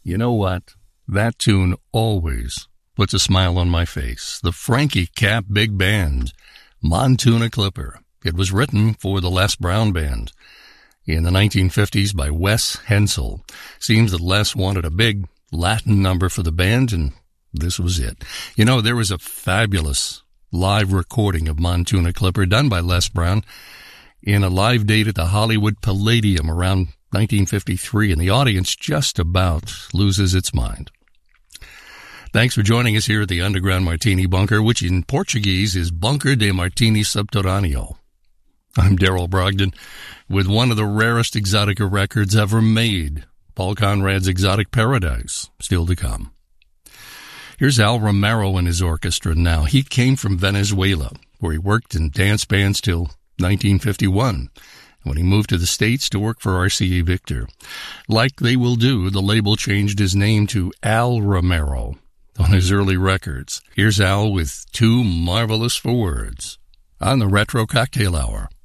You know what? That tune always puts a smile on my face. The Frankie Cap Big Band, Montuna Clipper. It was written for the Les Brown Band in the 1950s by Wes Hensel. Seems that Les wanted a big Latin number for the band, and this was it. You know, there was a fabulous live recording of Montuna Clipper done by Les Brown in a live date at the Hollywood Palladium around 1953, and the audience just about loses its mind. Thanks for joining us here at the Underground Martini Bunker, which in Portuguese is Bunker de Martini Subterrâneo. I'm Daryl Brogdon with one of the rarest Exotica records ever made, Paul Conrad's Exotic Paradise, still to come. Here's Al Romero and his orchestra now. He came from Venezuela, where he worked in dance bands till 1951. When he moved to the States to work for RCA Victor. Like they will do, the label changed his name to Al Romero on his early records. Here's Al with Too Marvelous for Words on the Retro Cocktail Hour.